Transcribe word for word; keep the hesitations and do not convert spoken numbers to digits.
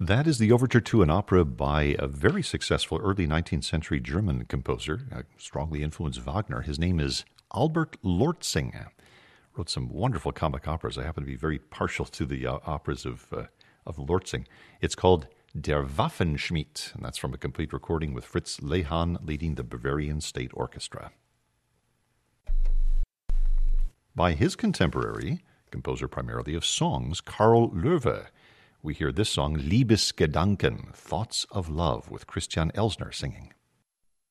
That is the overture to an opera by a very successful early nineteenth century German composer, uh, strongly influenced Wagner. His name is Albert Lortzing. Wrote some wonderful comic operas. I happen to be very partial to the uh, operas of uh, of Lortzing. It's called Der Waffenschmied, and that's from a complete recording with Fritz Lehmann leading the Bavarian State Orchestra. By his contemporary, composer primarily of songs, Karl Löwe, we hear this song, Liebesgedanken, Thoughts of Love, with Christian Elsner singing.